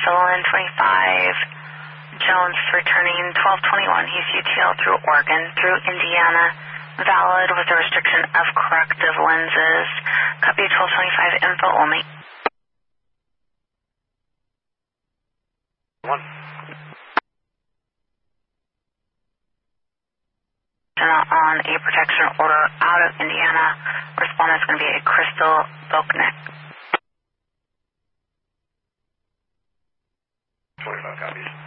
Sutherland 25, Jones returning 1221. He's UTL through Oregon, through Indiana, valid with the restriction of corrective lenses. Copy 1225, info only. One. On a protection order out of Indiana, respondent is going to be a Crystal Bokenek. 25 copies.